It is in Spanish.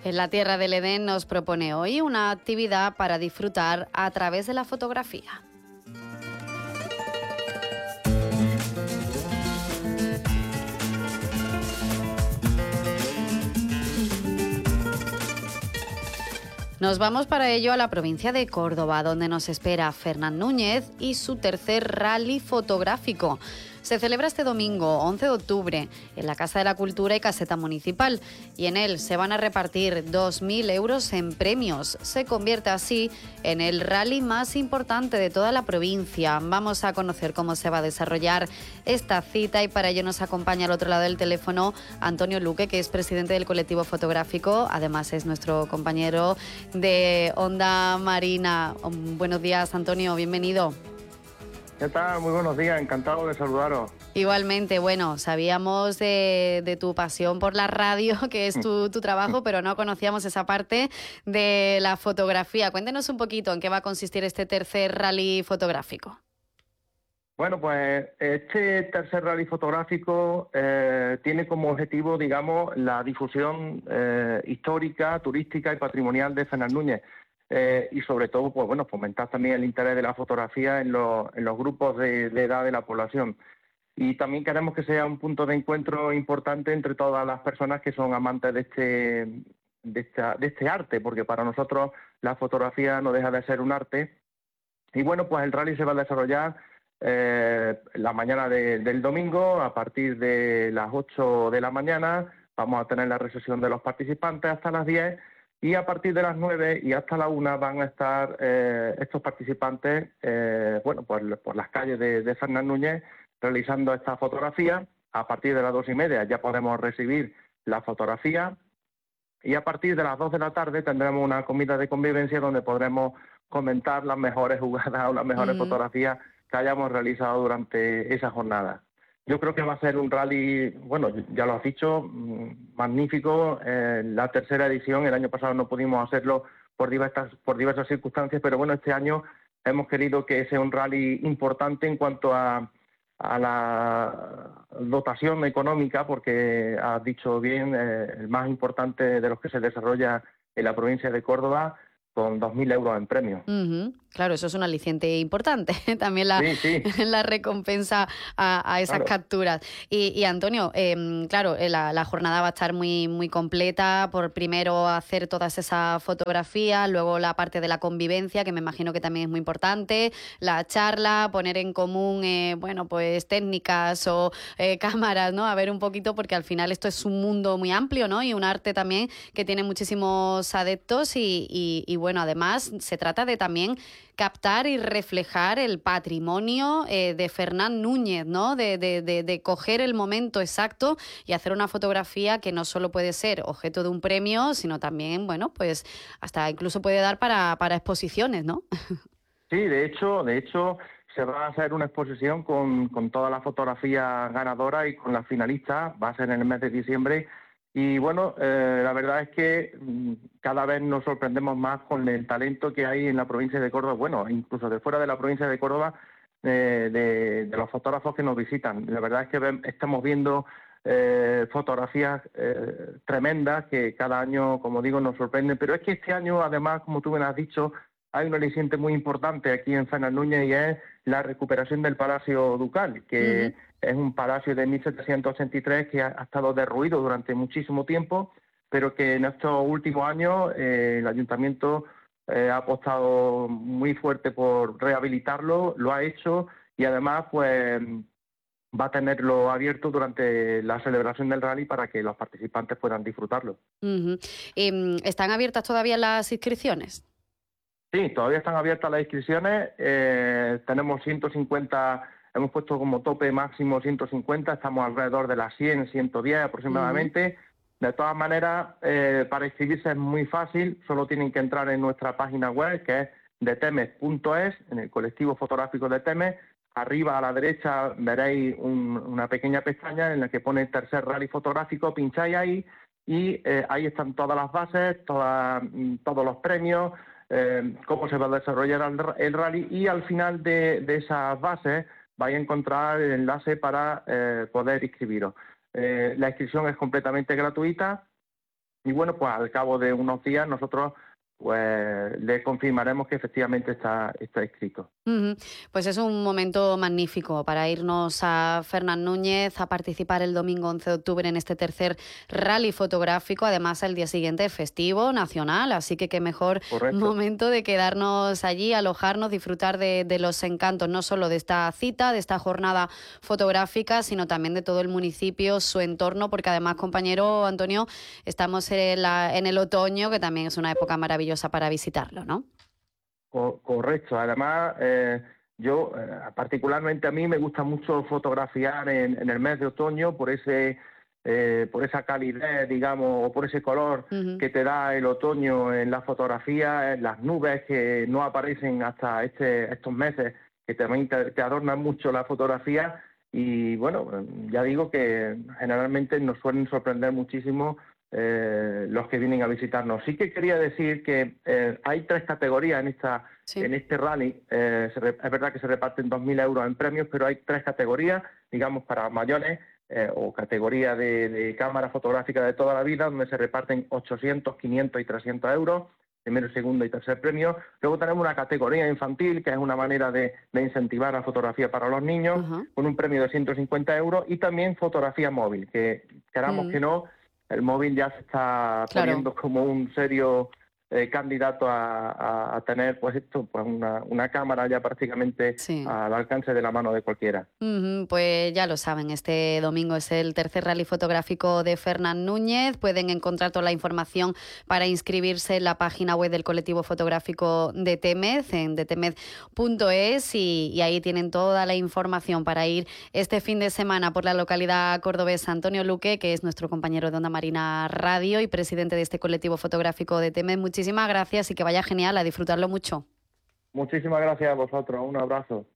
En la Tierra del Edén nos propone hoy una actividad para disfrutar a través de la fotografía. Nos vamos para ello a la provincia de Córdoba, donde nos espera Fernán Núñez y su tercer rally fotográfico. Se celebra este domingo, 11 de octubre, en la Casa de la Cultura y Caseta Municipal, y en él se van a repartir 2.000 euros en premios. Se convierte así en el rally más importante de toda la provincia. Vamos a conocer cómo se va a desarrollar esta cita y para ello nos acompaña al otro lado del teléfono Antonio Luque, que es presidente del colectivo fotográfico, además es nuestro compañero de Onda Marina. Buenos días, Antonio, bienvenido. ¿Qué tal? Muy buenos días, encantado de saludaros. Igualmente, bueno, sabíamos de tu pasión por la radio, que es tu trabajo, pero no conocíamos esa parte de la fotografía. Cuéntenos un poquito en qué va a consistir este tercer rally fotográfico. Bueno, pues este tercer rally fotográfico tiene como objetivo, digamos, la difusión histórica, turística y patrimonial de Fernán Núñez. Y sobre todo, pues bueno, fomentar también el interés de la fotografía en los grupos de edad de la población. Y también queremos que sea un punto de encuentro importante entre todas las personas que son amantes de este arte, porque para nosotros la fotografía no deja de ser un arte. Y bueno, pues el rally se va a desarrollar la mañana del domingo, a partir de las 8 de la mañana, vamos a tener la recepción de los participantes hasta las 10, y a partir de las 9 y hasta la 1 van a estar estos participantes por las calles de Fernán Núñez realizando esta fotografía. A partir de las 2:30 ya podemos recibir la fotografía y a partir de las 2 de la tarde tendremos una comida de convivencia donde podremos comentar las mejores jugadas o las mejores fotografías que hayamos realizado durante esa jornada. Yo creo que va a ser un rally, bueno, ya lo has dicho, magnífico. La tercera edición, el año pasado no pudimos hacerlo por diversas circunstancias, pero bueno, este año hemos querido que sea un rally importante en cuanto a la dotación económica, porque has dicho bien, el más importante de los que se desarrolla en la provincia de Córdoba, con 2.000 euros en premio. Claro, eso es un aliciente importante, también la recompensa a esas capturas. Y Antonio, claro, la jornada va a estar muy, muy completa, por primero hacer todas esas fotografías, luego la parte de la convivencia, que me imagino que también es muy importante, la charla, poner en común, pues técnicas o cámaras, ¿no? A ver un poquito, porque al final esto es un mundo muy amplio, ¿no? Y un arte también que tiene muchísimos adeptos y bueno, además se trata de también captar y reflejar el patrimonio de Fernán Núñez, ¿no? De coger el momento exacto y hacer una fotografía que no solo puede ser objeto de un premio, sino también, bueno, pues hasta incluso puede dar para exposiciones, ¿no? Sí, de hecho se va a hacer una exposición con todas las fotografías ganadoras y con las finalistas. Va a ser en el mes de diciembre. Y bueno, la verdad es que cada vez nos sorprendemos más con el talento que hay en la provincia de Córdoba, bueno, incluso de fuera de la provincia de Córdoba, de los fotógrafos que nos visitan. La verdad es que estamos viendo fotografías tremendas que cada año, como digo, nos sorprenden. Pero es que este año, además, como tú me has dicho, hay un aliciente muy importante aquí en Fernán Núñez y es la recuperación del Palacio Ducal, que es un palacio de 1783 que ha estado derruido durante muchísimo tiempo, pero que en estos últimos años el ayuntamiento ha apostado muy fuerte por rehabilitarlo, lo ha hecho y además pues va a tenerlo abierto durante la celebración del rally para que los participantes puedan disfrutarlo. ¿Están abiertas todavía las inscripciones? Sí, todavía están abiertas las inscripciones. Tenemos 150, hemos puesto como tope máximo 150, estamos alrededor de las 100, 110 aproximadamente. De todas maneras, para inscribirse es muy fácil, solo tienen que entrar en nuestra página web, que es detemes.es, en el colectivo fotográfico de Temes. Arriba a la derecha veréis una pequeña pestaña en la que pone tercer rally fotográfico, pincháis ahí y ahí están todas las bases, todos los premios, cómo se va a desarrollar el rally y al final de esas bases vais a encontrar el enlace para poder inscribiros. La inscripción es completamente gratuita Y bueno, pues al cabo de unos días nosotros pues le confirmaremos que efectivamente está inscrito. Pues es un momento magnífico para irnos a Fernán Núñez a participar el domingo 11 de octubre en este tercer rally fotográfico. Además, el día siguiente festivo nacional, así que qué mejor momento de quedarnos allí, alojarnos, disfrutar de los encantos, no solo de esta cita, de esta jornada fotográfica, sino también de todo el municipio, su entorno, porque además, compañero Antonio, estamos en el otoño, que también es una época maravillosa para visitarlo, ¿no? Correcto. Además, yo particularmente a mí me gusta mucho fotografiar en el mes de otoño por esa calidez, digamos, o por ese color que te da el otoño en la fotografía, en las nubes que no aparecen hasta estos meses, que también te adornan mucho la fotografía. Y bueno, ya digo que generalmente nos suelen sorprender muchísimo los que vienen a visitarnos. Sí que quería decir que hay 3 categorías en este rally. Es verdad que se reparten 2.000 euros en premios, pero hay 3 categorías, digamos, para mayores o categoría de cámara fotográfica de toda la vida, donde se reparten 800, 500 y 300 euros, primero, segundo y tercer premio. Luego tenemos una categoría infantil, que es una manera de incentivar la fotografía para los niños, con un premio de 150 euros, y también fotografía móvil, que queramos que no, el móvil ya se está poniendo como un serio candidato a tener pues una cámara ya prácticamente al alcance de la mano de cualquiera. Pues ya lo saben, este domingo es el tercer rally fotográfico de Fernán Núñez. Pueden encontrar toda la información para inscribirse en la página web del colectivo fotográfico de Témez, en detemez.es, y ahí tienen toda la información para ir este fin de semana por la localidad cordobesa. Antonio Luque, que es nuestro compañero de Onda Marina Radio y presidente de este colectivo fotográfico de Témez, muchísimas gracias y que vaya genial, a disfrutarlo mucho. Muchísimas gracias a vosotros, un abrazo.